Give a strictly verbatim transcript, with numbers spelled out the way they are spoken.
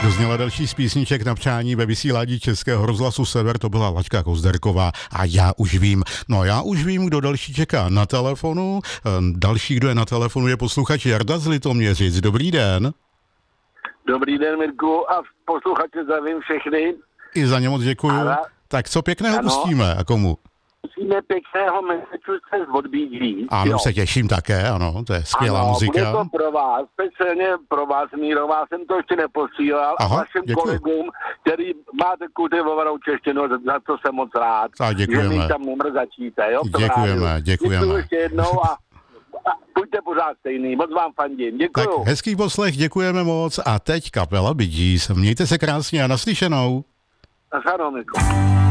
Dozněla další z písniček na přání ve vysílání Českého rozhlasu Sever, to byla Laďka Kozderková a Já už vím. No já už vím, kdo další čeká na telefonu. Další, kdo je na telefonu, je posluchač Jarda z Litoměřic. Dobrý den. Dobrý den, Mirku, a posluchače zdravím všechny. I za ně moc děkuju. Ale... Tak co pěkného ano. pustíme a komu? Pustíme pěkného Massachusetts od Bee Gees. Ano, jo. Se těším také, ano, to je skvělá ano, muzika. Ano, bude to pro vás, speciálně pro vás, Míro, vás jsem to ještě neposílal. Aha, a vašim děkuju. kolegům, který máte kultivovanou češtinu, za to jsem moc rád. A děkujeme. Že mi tam nemrzačíte, jo? Děkujeme, děkujeme. Děkuju ještě jednou a buďte pořád stejný, moc vám fandím, děkuju. Tak hezký poslech, děkujeme moc a teď kapela Bee Gees. Mějte se krásně a naslyšenou. Naschledanou, Mirku.